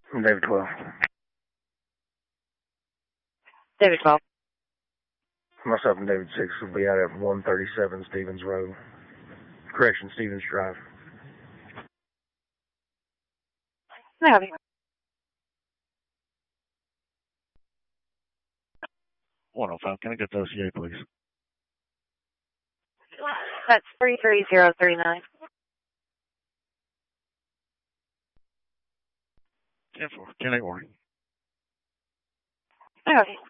David 12. David 12. Myself and David 6 will be out at 137 Stevens Road. Correction, Stevens Drive. May I have you? 105. Can I get the OCA, please? That's 33039. 10-4. 10-8 warning. May I have you?